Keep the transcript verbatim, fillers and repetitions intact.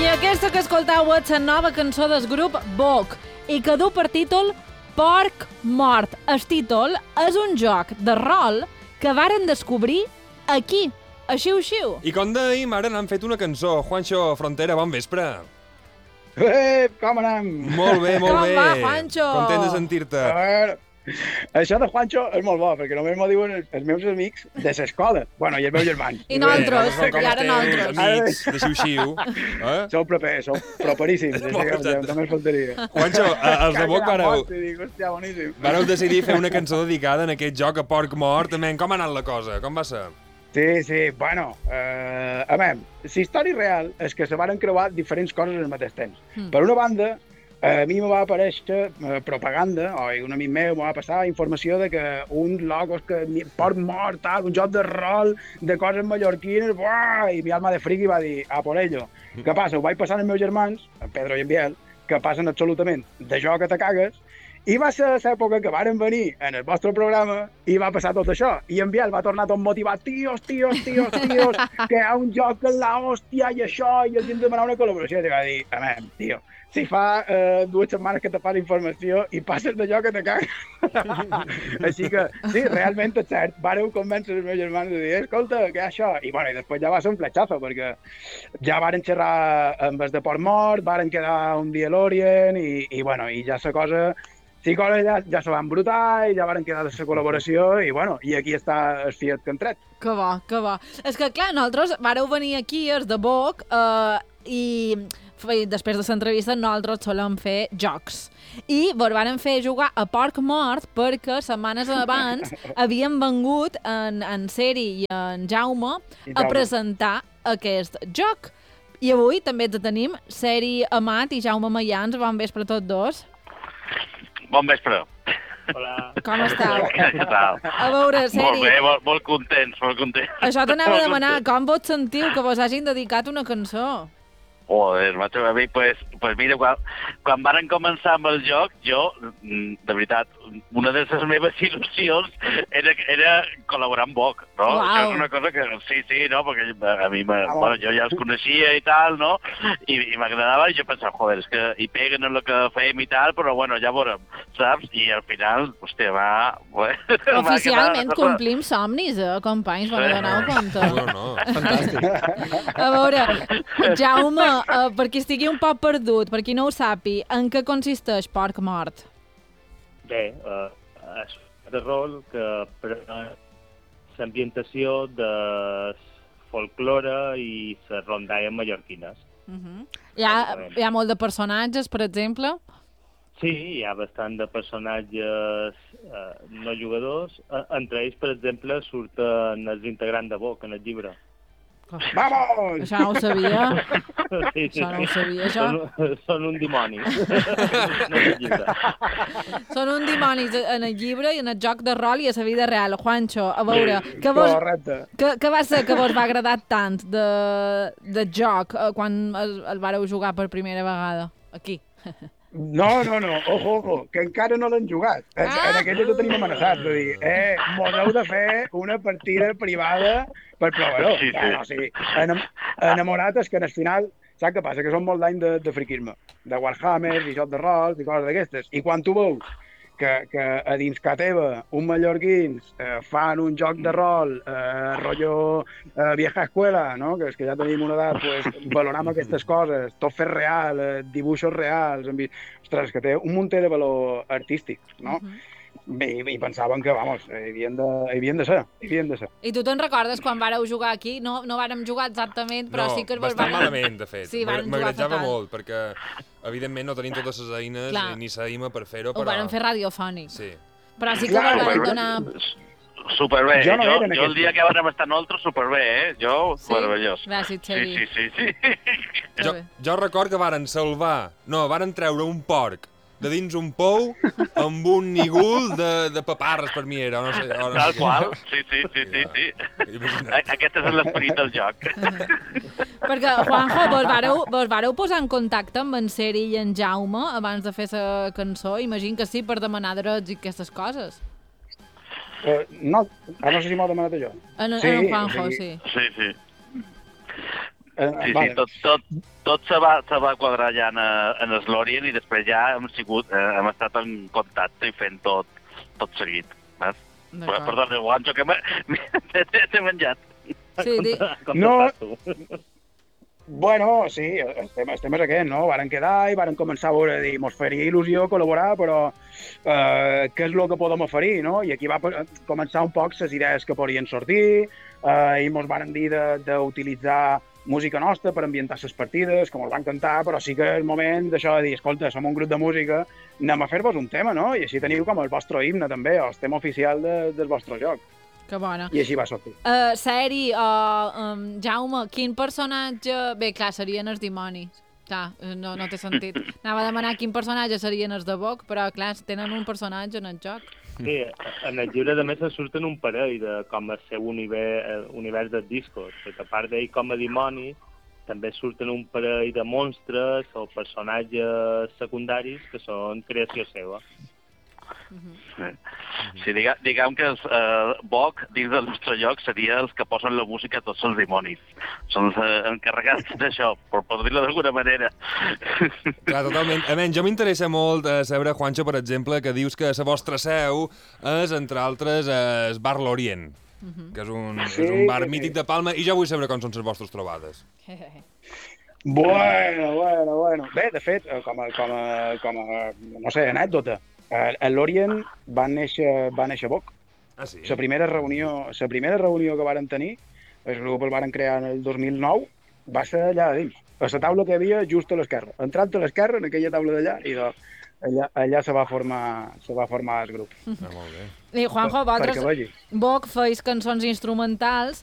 I aquesta que escoltau és la nova cançó del grup Boc i que du per títol Porc Mort. El títol és un joc de rol que varen descobrir aquí, a Xiu-Xiu. I com dèiem, ara n'han fet una cançó. Juancho Frontera, bon vespre. Eh, com anem? Molt bé, molt Com bé. va, Juancho? Content de sentir-te. A veure, això de Juancho és molt bo, perquè només m'ho diuen els, els meus amics de l'escola. Bueno, i els meus germans. I nosaltres, Bé, i ara nosaltres. Amics de Xiu-Xiu. Eh? Sou propers, sou properíssims. Molt Ja, ja, només faltaria. Juancho, a- els de Boc vareu, Dic, hòstia, boníssim. vareu decidir fer una cançó dedicada en aquest joc a Porc Mort. Men, com ha anat la cosa? Com va ser? Sí, sí, bueno, eh, a veure, la història real és que se varen creuar diferents coses al mateix temps. Mm. Per una banda, a mi me va aparèixer eh, propaganda, o un amic meu me va passar informació de que uns locos que mi- Porc Mort, tal, un joc de rol de coses mallorquines, buah, i mi alma de friki va dir, a por ello. Què passa? Ho vaig passar als meus germans, en Pedro i en Biel, que passen absolutament de jo que te cagues, i va ser l'època que varen venir en el vostre programa i va passar tot això. I en Biel va tornar tot motivat, tios, tios, tios, tios, que hi ha un joc que la hòstia i això, i els hem de demanar una col·laboració. I va dir, a veure, tio, si fa eh, dues setmanes que te fa la informació i passes d'allò que te cagues. Així que, sí, realment és cert. Vareu convèncer els meus germans de dir, escolta, què és això? I, bueno, i després ja va ser un fletxazo, perquè ja varen xerrar amb els de Port Mort, varen quedar un dia a l'Orient, i, i, bueno, i ja la cosa... Sí, coses ja, ja se van brutar i ja varen quedar de la col·laboració i, bueno, i aquí està el Fiat que han tret. Que bo, que bo. És que, clar, nosaltres vareu venir aquí, els de Boc, eh, i fe- després de l'entrevista nosaltres solem fer jocs. I vos varen fer jugar a Porc Mort perquè setmanes abans havien vengut en, en Seri i en Jaume I a Jaume. presentar aquest joc. I avui també te tenim Seri Amat i Jaume Mayans. Bon vespre a tots dos. Bon vespre. Hola. Com esteu? Què tal? A veure, Molt Seri, bé, molt, molt contents, molt contents. això t'anava a Molt demanar, contents. com vos sentiu que vos hagin dedicat una cançó? Joder, macho, a mi, pues, pues mira, quan, quan varen començar amb el joc, jo, mm, de veritat, una de les meves il·lusions era, era col·laborar amb Boc, no? Uau. Això és una cosa que, sí, sí, no? Perquè a mi, me, Ah, bueno, jo ja els coneixia i tal, no? I, i m'agradava, i jo pensava, joder, és que hi peguen en el que fem i tal, però bueno, ja veurem, saps? I al final, hòstia, va... Bueno, Oficialment complim somnis, eh, companys, vos Sí. n'adoneu compte. No, no, fantàstic. A veure, Jaume, eh, per qui estigui un poc perdut, per qui no ho sàpi, en què consisteix Porc Mort? Bé, uh, és de rol que pren l'ambientació de folklore i les rondalles mallorquines. Uh -huh. hi, ha, hi ha molt de personatges, per exemple? Sí, hi ha bastant de personatges uh, no jugadors. Uh, entre ells, per exemple, surten els integrants de Boc en el llibre. Vamos! Això no ho sabia. Sí, sí, Això no ho sí. sabia, això. Són, són un dimoni. en el llibre. Són un dimonis en el llibre i en el joc de rol i a la vida real. Juancho, a veure, què, vos, Correcte. què, què va ser que vos va agradar tant de, de joc eh, quan el, el vareu jugar per primera vegada? Aquí. No, no, no, ojo, ojo, que encara no l'han jugat. En, Ah! en aquell ho tenim amenaçat, de dir, eh, mos heu de fer una partida privada per provar-ho. Sí, sí. Bueno, o sigui, enem, enamorat és que en el final, saps què passa? Que són molt d'any de, de friquisme, de Warhammer i joc de rols i coses d'aquestes. I quan tu veus que, que a dins ca teva, uns mallorquins eh, fan un joc de rol, eh, rotllo eh, vieja escuela, no? que és que ja tenim una edat, pues, valorem aquestes coses, tot fer real, eh, dibuixos reals, en... ostres, que té un munter de valor artístic, no? Uh -huh. Bé, i pensaven que, vamos, hi havien de, hi havien de ser, hi havien de ser. I tu te'n recordes quan vareu jugar aquí? No, no vàrem jugar exactament, però no, sí que... vos bastant vàrem- malament, de fet. Sí, vàrem jugar M'agradava fatal. molt, perquè, evidentment, no tenim totes les eines Clar. ni s'aïma per fer-ho, Ho però... vàrem fer radiofònic. Sí. Però sí que Clar, vos vàrem però- donar... Superbé, Jo jo, no jo, era en jo el aquest dia que vam estar nosaltres, superbé, eh? Jo, Sí? meravellós. Gràcies, Sí, Xavi. sí, sí, sí. Jo, jo record que varen salvar... No, varen treure un porc de dins un pou amb un nigul de, de paparres, per mi era. O no sé, o no Tal sé què. qual, sí, sí, sí, sí, sí. Imagina't. A- Aquest és l'esperit del joc. Perquè, Juanjo, vos vareu, vos vareu posar en contacte amb en Seri i en Jaume abans de fer la cançó? Imagino que sí, per demanar drets i aquestes coses. Eh, no, ah, no sé si m'ho ha demanat jo. En, Sí, en Juanjo, o sí. sigui, Sí, sí. Eh, Sí, vale. sí, tot, tot, tot se va, se va quadrar ja en, eh, en l'Orient i després ja hem sigut, eh, hem estat en contacte i fent tot, tot seguit. Ves? D'acord. Perdona, Juancho, que m'he t'he menjat. Sí, di... Com No. no. Tu? Bueno, sí, el tema, el tema és aquest, no? Varen quedar i varen començar a veure, dir, mos faria il·lusió col·laborar, però eh, què és el que podem oferir, no? I aquí va pe- començar un poc les idees que podien sortir, eh, i mos varen dir de- d'utilitzar música nostra per ambientar les partides, que mos van cantar, però sí que és el moment d'això de dir, escolta, som un grup de música, anem a fer-vos un tema, no? I així teniu com el vostre himne, també, el tema oficial de, del vostre joc. Que bona. I així va sortir. Uh, sèrie, uh, um, Jaume, quin personatge... Bé, clar, serien els dimonis. Clar, no, no té sentit. Anava a demanar quin personatge serien els de Vogue, però clar, tenen un personatge en el joc. Sí, en el llibre també se surten un parell de com el seu univers, univers dels discos, perquè a part d'ell com a dimoni, també surten un parell de monstres o personatges secundaris que són creació seva. Sí, diga, diguem que els eh, Vogue, dins del nostre lloc, seria els que posen la música a tots els dimonis. Són els eh, encarregats d'això, per poder dir-ho d'alguna manera. Clar, totalment. A menys, jo m'interessa molt eh, saber, Juancho, per exemple, que dius que la vostra seu és, entre altres, el Bar L'Orient, que és un, Sí, és un bar sí, sí. mític de Palma, i jo vull saber com són les vostres trobades. Bueno, bueno, bueno. Bé, de fet, eh, com a, com a, com a no sé, anècdota, eh, a l'Orient va néixer, va néixer Vogue. Ah, sí? La primera reunió, la primera reunió que varen tenir, el grup el varen crear en el dos mil nou, va ser allà a dins, a la taula que hi havia just a l'esquerra. Entrant a l'esquerra, en aquella taula d'allà, i de, allà, allà se va formar, se va formar el grup. Ah, molt bé. I Juanjo, Per- perquè vosaltres, vegi. Vogue feis cançons instrumentals,